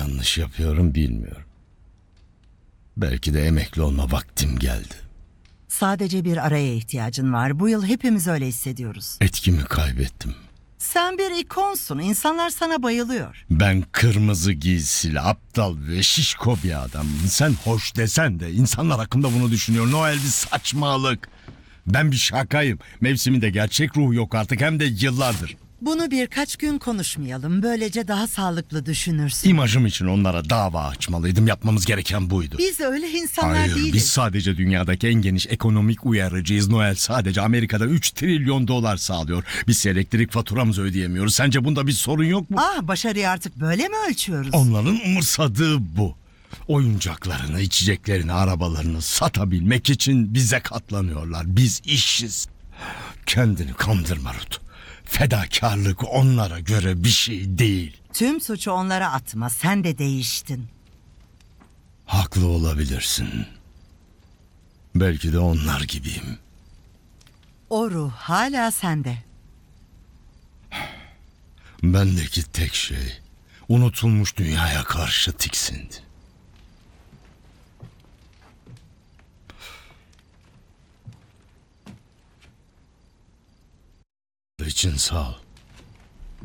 yanlış yapıyorum bilmiyorum. Belki de emekli olma vaktim geldi. Sadece bir araya ihtiyacın var. Bu yıl hepimiz öyle hissediyoruz. Etkimi kaybettim. Sen bir ikonsun. İnsanlar sana bayılıyor. Ben kırmızı giysili, aptal ve şişko bir adamım. Sen hoş desen de insanlar hakkında bunu düşünüyor. Noel bir saçmalık. Ben bir şakayım. Mevsiminde gerçek ruh yok artık, hem de yıllardır. Bunu birkaç gün konuşmayalım. Böylece daha sağlıklı düşünürsün. İmajım için onlara dava açmalıydım. Yapmamız gereken buydu. Biz öyle insanlar Hayır, değiliz. biz sadece dünyadaki en geniş ekonomik uyarıcıyız. Noel sadece Amerika'da 3 trilyon dolar sağlıyor. Biz elektrik faturamızı ödeyemiyoruz. Sence bunda bir sorun yok mu? Başarıyı artık böyle mi ölçüyoruz? Onların umursadığı bu. Oyuncaklarını, içeceklerini, arabalarını satabilmek için bize katlanıyorlar. Biz işiz. Kendini kandırma Ruth. Fedakarlık onlara göre bir şey değil. Tüm suçu onlara atma. Sen de değiştin. Haklı olabilirsin. Belki de onlar gibiyim. O ruh hala sende. Bendeki tek şey unutulmuş dünyaya karşı tiksinti. İçin sağ ol.